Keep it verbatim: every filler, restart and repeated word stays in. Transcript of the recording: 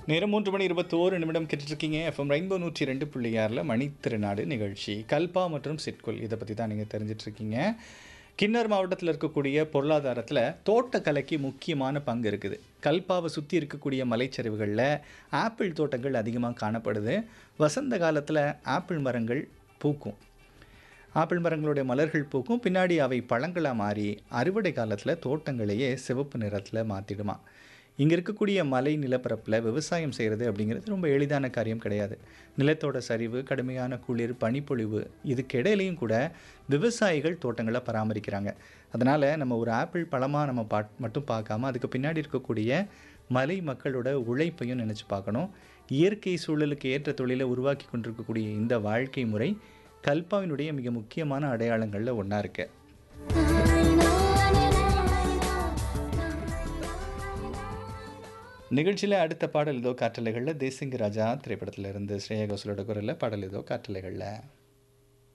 நேரம் மூன்று மணி இருபத்தோரு நிமிடம் கேட்டுட்ருக்கீங்க. எஃப்எம் ரெயின்போ நூற்றி ரெண்டு புள்ளி ஆறில் மணித்திருநாடு நிகழ்ச்சி. கல்பா மற்றும் சிட்குல் இதை பற்றி தான் நீங்கள் தெரிஞ்சிட்ருக்கீங்க. கிண்ணர் மாவட்டத்தில் இருக்கக்கூடிய பொருளாதாரத்தில் தோட்டக்கலைக்கு முக்கியமான பங்கு இருக்குது. கல்பாவை சுற்றி இருக்கக்கூடிய மலைச்சரிவுகளில் ஆப்பிள் தோட்டங்கள் அதிகமாக காணப்படுது. வசந்த காலத்தில் ஆப்பிள் மரங்கள் பூக்கும். ஆப்பிள் மரங்களுடைய மலர்கள் பூக்கும். பின்னாடி அவை பழங்களாக மாறி அறுவடை காலத்தில் தோட்டங்களையே சிவப்பு நிறத்தில் மாற்றிடுமா. இங்கே இருக்கக்கூடிய மலை நிலப்பரப்பில் விவசாயம் செய்கிறது அப்படிங்கிறது ரொம்ப எளிதான காரியம் கிடையாது. நிலத்தோட சரிவு, கடுமையான குளிர், பனிப்பொழிவு இதுக்கு இடையிலையும் கூட விவசாயிகள் தோட்டங்களை பராமரிக்கிறாங்க. அதனால் நம்ம ஒரு ஆப்பிள் பழமாக நம்ம பா மட்டும் பார்க்காம அதுக்கு பின்னாடி இருக்கக்கூடிய மலை மக்களோட உழைப்பையும் நினச்சி பார்க்கணும். இயற்கை சூழலுக்கு ஏற்ற தொழிலை உருவாக்கி கொண்டிருக்கக்கூடிய இந்த வாழ்க்கை முறை கல்பாவினுடைய மிக முக்கியமான அடையாளங்களில் ஒன்றா இருக்கு. நிகழ்ச்சியில் அடுத்த பாடல் இதோ காற்றலைகளில் தேசிங்க ராஜா திரைப்படத்தில் இருந்து ஸ்ரேயா கோஷலோட குரலில் பாடல் இதோ காற்றலைகளில்.